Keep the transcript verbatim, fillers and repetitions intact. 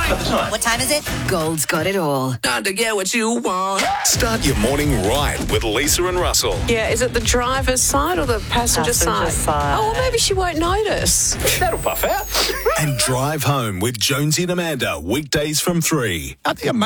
At the time. What time is it? Gold's got it all. Time to get what you want. Start your morning right with Lisa and Russell. Yeah, is it the driver's side or the passenger, Passenger side? side. Oh, well, maybe she won't notice. That'll buff out. And drive home with Jonesy and Amanda, weekdays from three. I think